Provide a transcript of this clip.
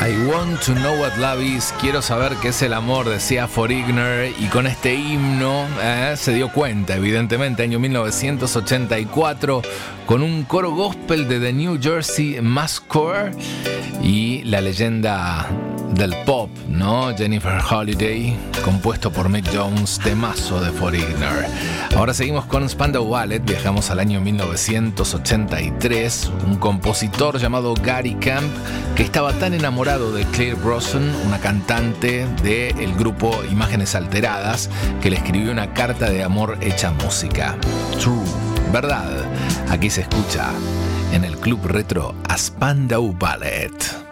I want to know what love is. Quiero saber qué es el amor, decía Foreigner. Y con este himno se dio cuenta, evidentemente, año 1984, con un coro gospel de The New Jersey Massacre y la leyenda del pop, ¿no? Jennifer Holliday, compuesto por Mick Jones, temazo de Foreigner. Ahora seguimos con Spandau Ballet, viajamos al año 1983, un compositor llamado Gary Kemp, que estaba tan enamorado de Claire Brosnan, una cantante del grupo Imágenes Alteradas, que le escribió una carta de amor hecha música. True, verdad. Aquí se escucha en el Club Retro a Spandau Ballet.